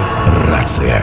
Рацыя.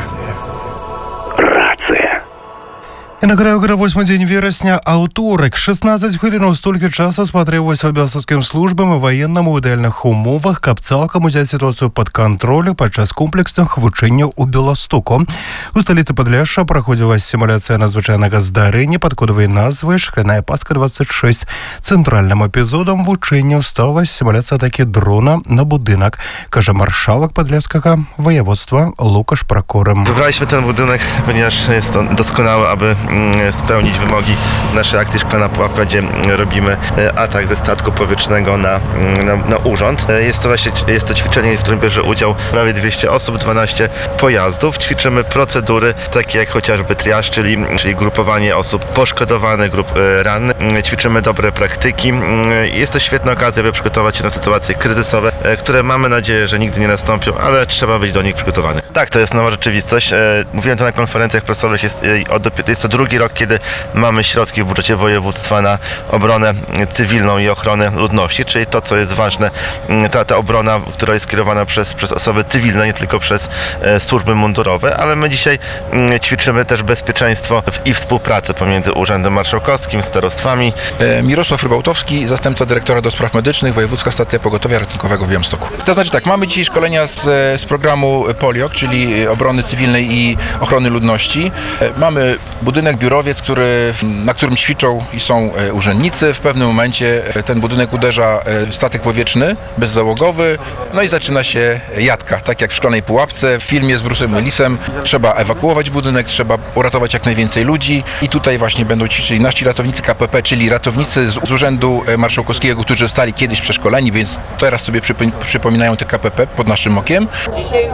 І на краю 8 дзень верасня, аўторак, 16 хвілінаў столькі часу спатрэбілася беларускім службам і ваеннаму ў ідэальных умовах, каб цалкам узяць сітуацыю пад кантролю падчас комплексных вучэнняў у Беластоку. У сталіцы Падляшша праходзіла сімуляцыя надзвычайнага здарэння пад кодавай назвай «Шкляная Паска-26». Цэнтральным эпізодам вучэнняў стала сімуляцыя атакі дрона на будынак, кажа маршałek Podlaskiego województwa Łukasz Prokurym. Wybraliśmy ten budynek, ponieważ jest on doskonały, aby spełnić wymogi naszej akcji Szklana Pułapka, gdzie robimy atak ze statku powietrznego na urząd. Jest to ćwiczenie, w którym bierze udział prawie 200 osób, 12 pojazdów. Ćwiczymy procedury takie jak chociażby triaż, czyli grupowanie osób poszkodowanych, grup rannych. Ćwiczymy dobre praktyki. Jest to świetna okazja, by przygotować się na sytuacje kryzysowe, które mamy nadzieję, że nigdy nie nastąpią, ale trzeba być do nich przygotowany. Tak, to jest nowa rzeczywistość. Mówiłem to na konferencjach prasowych. Jest to drugi rok, kiedy mamy środki w budżecie województwa na obronę cywilną i ochronę ludności, czyli to, co jest ważne, ta obrona, która jest kierowana przez osoby cywilne, nie tylko przez służby mundurowe, ale my dzisiaj ćwiczymy też bezpieczeństwo i współpracę pomiędzy Urzędem Marszałkowskim, starostwami. Mirosław Rybałtowski, zastępca dyrektora do spraw medycznych, Wojewódzka Stacja Pogotowia Ratunkowego w Białymstoku. To znaczy tak, mamy dzisiaj szkolenia z programu POLIOK, czyli obrony cywilnej i ochrony ludności. Mamy budynek, biurowiec, na którym ćwiczą i są urzędnicy. W pewnym momencie ten budynek uderza statek powietrzny, bezzałogowy, no i zaczyna się jadka, tak jak w Szklanej Pułapce, w filmie z Bruce'em Willisem. Trzeba ewakuować budynek, trzeba uratować jak najwięcej ludzi i tutaj właśnie będą ćwiczyli nasi ratownicy KPP, czyli ratownicy z Urzędu Marszałkowskiego, którzy zostali kiedyś przeszkoleni, więc teraz sobie przypominają te KPP pod naszym okiem. 10.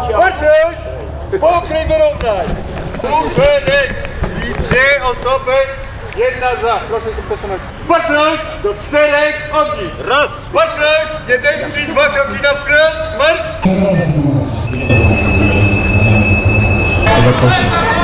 Pokryj wyrównaj! Urzędek! Czyli 2 osoby, 1 za. Proszę się przesunąć. Baczność! Do 4 ogień! Raz! Baczność! 1 i 2 kroki na wprost! Marsz! Ewakuacja.